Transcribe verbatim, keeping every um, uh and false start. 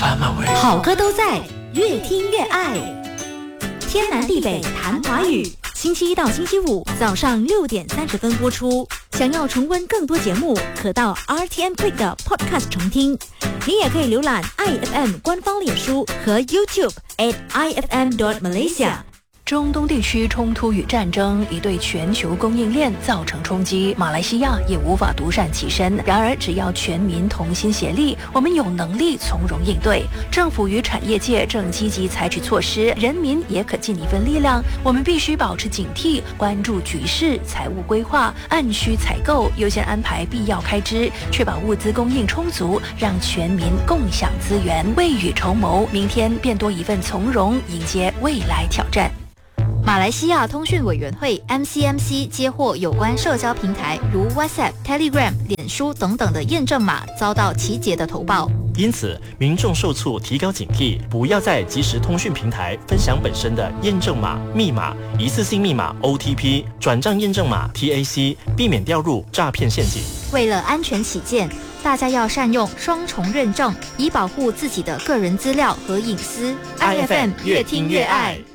好歌都在，越听越爱。天南地北谈华语，星期一到星期五早上六点三十分播出。想要重温更多节目，可到 R T M Click 的 Podcast 重听。你也可以浏览 I F M 官方脸书和 YouTube at I F M dot Malaysia。 中东地区冲突与战争已对全球供应链造成冲击，马来西亚也无法独善其身。然而，只要全民同心协力，我们有能力从容应对。政府与产业界正积极采取措施，人民也可尽一份力量。我们必须保持警惕，关注局势，财务规划，按需采购，优先安排必要开支，确保物资供应充足，让全民共享资源，未雨绸缪，明天便多一份从容，迎接未来挑战。 马来西亚通讯委员会 M C M C 接获有关社交平台如 WhatsApp、Telegram、脸书等等的验证码遭到集结的投报， 因此民众受促提高警惕，不要在即时通讯平台分享本身的验证码、密码、一次性密码 O T P、转账验证码 T A C， 避免掉入诈骗陷阱。 为了安全起见，大家要善用双重认证，以保护自己的个人资料和隐私。 I F M 越听越爱。